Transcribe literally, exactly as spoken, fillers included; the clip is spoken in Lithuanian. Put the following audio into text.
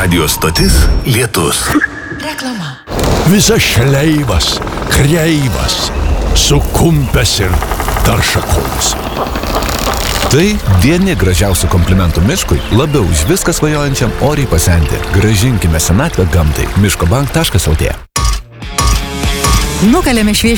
Radio stotis Lietus. Reklama. Visas šleivas, kreivas, sukumpęs ir taršakolis. Tai vieni gražiausių komplimentų miškui, labiau už viską svajojančiam oriai pasenti. Grąžinkime senatvę gamtai. miško bank taškas el tė. Nukalėme šviežią